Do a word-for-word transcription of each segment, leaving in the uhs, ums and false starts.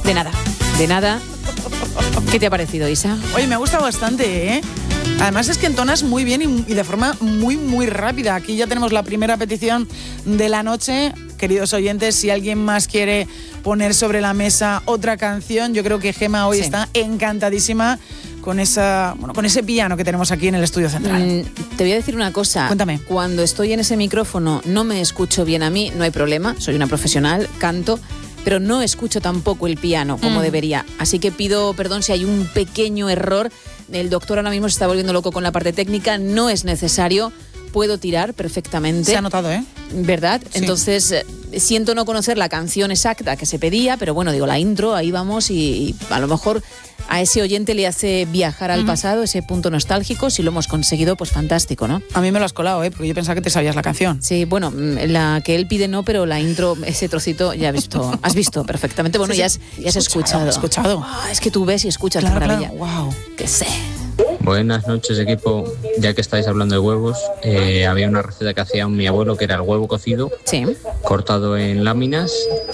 De nada, de nada. ¿Qué te ha parecido, Isa? Oye, me gusta bastante, ¿eh? Además es que entonas muy bien y, y de forma muy, muy rápida. Aquí ya tenemos la primera petición de la noche. Queridos oyentes, si alguien más quiere poner sobre la mesa otra canción, yo creo que Gemma hoy sí. está encantadísima con esa, bueno, con ese piano que tenemos aquí en el estudio central. Mm, te voy a decir una cosa. Cuéntame. Cuando estoy en ese micrófono no me escucho bien a mí, no hay problema, soy una profesional, canto, pero no escucho tampoco el piano como mm. debería. Así que pido perdón si hay un pequeño error. El doctor ahora mismo se está volviendo loco con la parte técnica, no es necesario, puedo tirar perfectamente. Se ha notado, ¿eh? ¿Verdad? Sí. Entonces, siento no conocer la canción exacta que se pedía, pero bueno, digo, la intro, ahí vamos y, y a lo mejor a ese oyente le hace viajar al uh-huh. pasado, ese punto nostálgico. Si lo hemos conseguido, pues fantástico, ¿no? A mí me lo has colado, ¿eh? Porque yo pensaba que te sabías la canción. Sí, bueno, la que él pide no, pero la intro, ese trocito, ya has visto, has visto perfectamente. Bueno, sí, sí. ya has, ya has escuchado. escuchado. Oh, es que tú ves y escuchas, claro, qué maravilla. Claro. Wow. Que sé. Buenas noches, equipo. Ya que estáis hablando de huevos, eh, había una receta que hacía mi abuelo que era el huevo cocido, sí. cortado en láminas,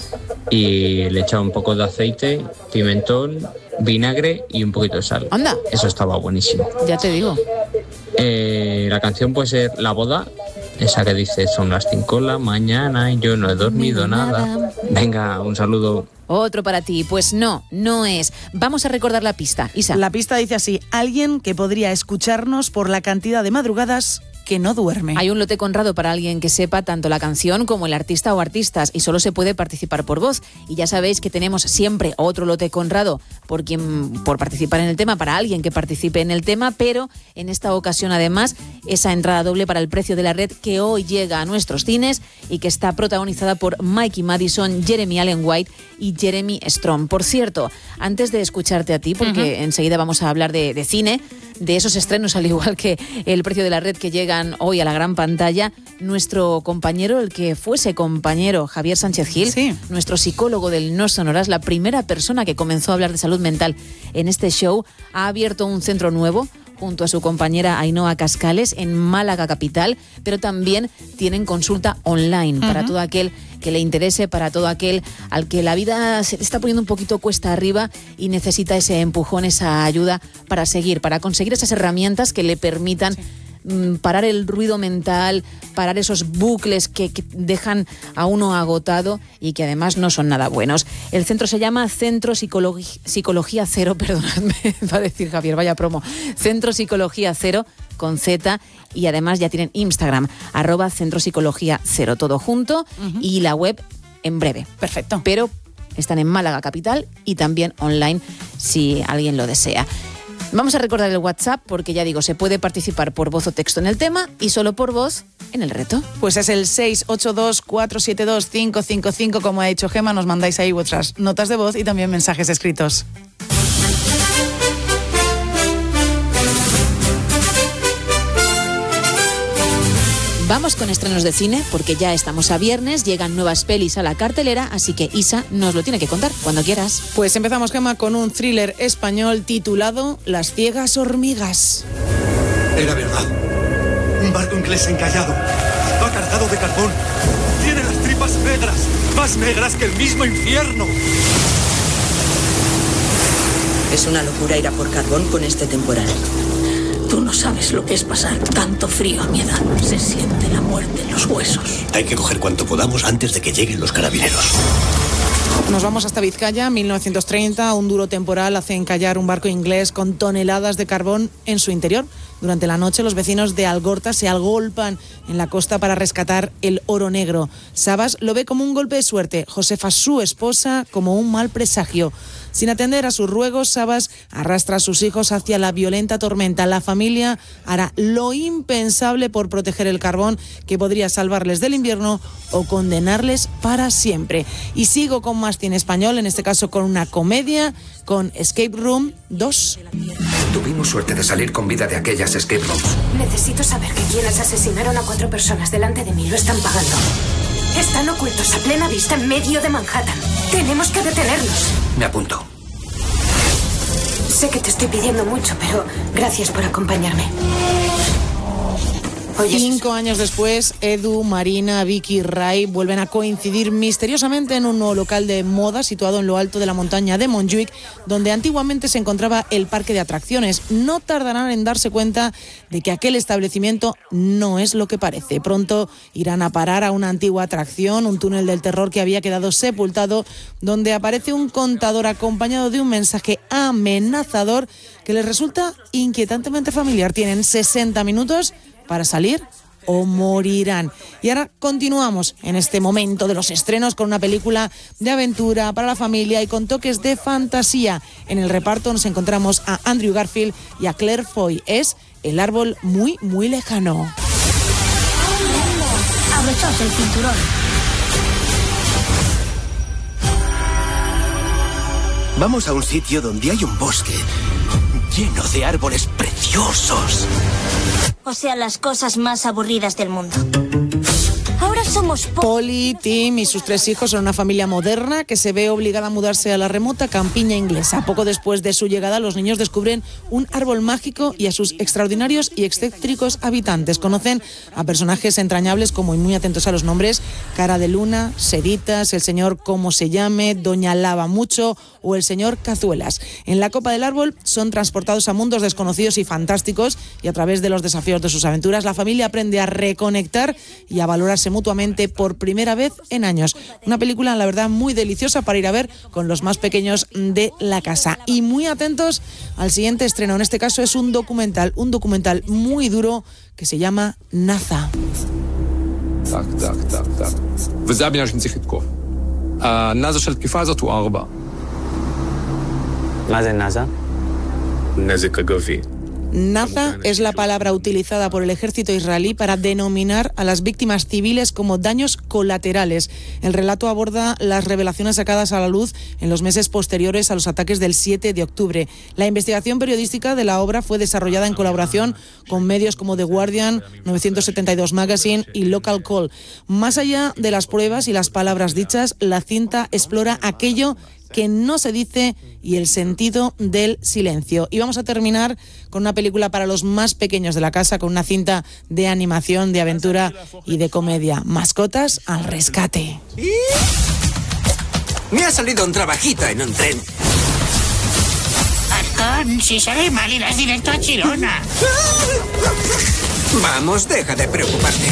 y le echaba un poco de aceite, pimentón, vinagre y un poquito de sal. Anda. Eso estaba buenísimo. Ya te digo. Eh, la canción puede ser La Boda, esa que dice son las cinco de la mañana y yo no he dormido nada. nada. Venga, un saludo. Otro para ti. Pues no, no es. Vamos a recordar la pista, Isa. La pista dice así: alguien que podría escucharnos por la cantidad de madrugadas que no duerme. Hay un lote conrado para alguien que sepa tanto la canción como el artista o artistas, y solo se puede participar por voz. Y ya sabéis que tenemos siempre otro lote conrado por quien por participar en el tema, para alguien que participe en el tema, pero en esta ocasión además esa entrada doble para El Precio de la Red, que hoy llega a nuestros cines y que está protagonizada por Mikey Madison, Jeremy Allen White y Jeremy Strong. Por cierto, antes de escucharte a ti, porque uh-huh. enseguida vamos a hablar de, de cine, de esos estrenos, al igual que El Precio de la Red, que llegan hoy a la gran pantalla, nuestro compañero, el que fuese compañero, Javier Sánchez Gil, sí. nuestro psicólogo del No Sonoras, la primera persona que comenzó a hablar de salud mental en este show, ha abierto un centro nuevo junto a su compañera Ainhoa Cascales en Málaga capital, pero también tienen consulta online uh-huh. para todo aquel que le interese, para todo aquel al que la vida se está poniendo un poquito cuesta arriba y necesita ese empujón, esa ayuda para seguir, para conseguir esas herramientas que le permitan sí. parar el ruido mental, parar esos bucles que, que dejan a uno agotado y que además no son nada buenos. El centro se llama Centro Psicologi- Psicología Cero, perdonadme, va a decir Javier, vaya promo, Centro Psicología Cero con Z, y además ya tienen Instagram, arroba Centro Psicología Cero, todo junto, uh-huh. y la web en breve. Perfecto. Pero están en Málaga capital y también online si alguien lo desea. Vamos a recordar el WhatsApp porque ya digo, se puede participar por voz o texto en el tema y solo por voz en el reto. Pues es el seis ocho dos, cuatro siete dos, cinco cinco cinco, como ha dicho Gemma, nos mandáis ahí vuestras notas de voz y también mensajes escritos. Vamos con estrenos de cine porque ya estamos a viernes, llegan nuevas pelis a la cartelera, así que Isa nos lo tiene que contar cuando quieras. Pues empezamos, Gemma, con un thriller español titulado Las ciegas hormigas. Era verdad. Un barco inglés encallado. Va cargado de carbón. Tiene las tripas negras, más negras que el mismo infierno. Es una locura ir a por carbón con este temporal. Tú no sabes lo que es pasar tanto frío a mi edad. Se siente la muerte en los huesos. Hay que coger cuanto podamos antes de que lleguen los carabineros. Nos vamos hasta Vizcaya, mil novecientos treinta. Un duro temporal hace encallar un barco inglés con toneladas de carbón en su interior. Durante la noche, los vecinos de Algorta se agolpan en la costa para rescatar el oro negro. Sabas lo ve como un golpe de suerte, Josefa, su esposa, como un mal presagio. Sin atender a sus ruegos, Sabas arrastra a sus hijos hacia la violenta tormenta. La familia hará lo impensable por proteger el carbón que podría salvarles del invierno o condenarles para siempre. Y sigo con más cine español, en este caso con una comedia, con Escape Room dos. Tuvimos suerte de salir con vida de aquellas escape rooms. Necesito saber que quienes asesinaron a cuatro personas delante de mí lo están pagando. Están ocultos a plena vista en medio de Manhattan. Tenemos que detenerlos. Me apunto. Sé que te estoy pidiendo mucho, pero gracias por acompañarme. Oye, Cinco años después, Edu, Marina, Vicky y Ray vuelven a coincidir misteriosamente en un nuevo local de moda situado en lo alto de la montaña de Montjuic, donde antiguamente se encontraba el parque de atracciones. No tardarán en darse cuenta de que aquel establecimiento no es lo que parece. Pronto irán a parar a una antigua atracción, un túnel del terror que había quedado sepultado, donde aparece un contador acompañado de un mensaje amenazador que les resulta inquietantemente familiar. Tienen sesenta minutos para salir o morirán. Y ahora continuamos en este momento de los estrenos con una película de aventura para la familia y con toques de fantasía. En el reparto nos encontramos a Andrew Garfield y a Claire Foy. Es El árbol muy, muy lejano. Abrochaos el cinturón. Vamos a un sitio donde hay un bosque lleno de árboles preciosos. O sea, las cosas más aburridas del mundo. Ahora somos... Po- Polly, Tim y sus tres hijos son una familia moderna que se ve obligada a mudarse a la remota campiña inglesa. Poco después de su llegada, los niños descubren un árbol mágico y a sus extraordinarios y excéntricos habitantes. Conocen a personajes entrañables como, y muy atentos a los nombres, Cara de Luna, Seditas, el señor Como se llame, Doña Lava Mucho o el señor Cazuelas. En la copa del árbol son transportados a mundos desconocidos y fantásticos, y a través de los desafíos de sus aventuras, la familia aprende a reconectar y a valorarse mutuamente por primera vez en años. Una película, la verdad, muy deliciosa para ir a ver con los más pequeños de la casa. Y muy atentos al siguiente estreno. En este caso es un documental, un documental muy duro que se llama Naza. Так, так, так, так. וזה הבניין של נסיך לתקוף. הנאזה של תקיפה הזאת הוא ארבע. מה זה נאזה? נזק אגבי. Naza es la palabra utilizada por el ejército israelí para denominar a las víctimas civiles como daños colaterales. El relato aborda las revelaciones sacadas a la luz en los meses posteriores a los ataques del siete de octubre. La investigación periodística de la obra fue desarrollada en colaboración con medios como The Guardian, novecientos setenta y dos Magazine y Local Call. Más allá de las pruebas y las palabras dichas, la cinta explora aquello que no se dice y el sentido del silencio. Y vamos a terminar con una película para los más pequeños de la casa, con una cinta de animación, de aventura y de comedia. Mascotas al rescate. Me ha salido un trabajito en un tren. Arcón, si sale mal irás directo a Chirona. Vamos, deja de preocuparte.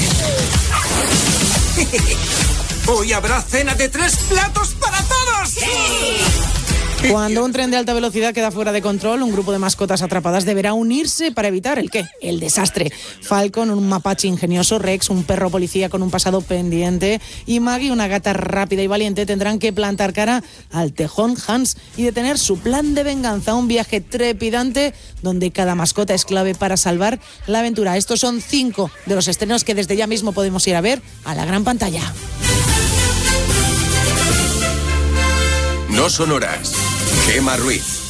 Hoy habrá cena de tres platos para todos. ¡Sí! Cuando un tren de alta velocidad queda fuera de control, un grupo de mascotas atrapadas deberá unirse para evitar ¿el qué? El desastre. Falcon, un mapache ingenioso, Rex, un perro policía con un pasado pendiente, y Maggie, una gata rápida y valiente, tendrán que plantar cara al tejón Hans y detener su plan de venganza. Un viaje trepidante donde cada mascota es clave para salvar la aventura. Estos son cinco de los estrenos que desde ya mismo podemos ir a ver a la gran pantalla. No sonoras. Gemma Ruiz.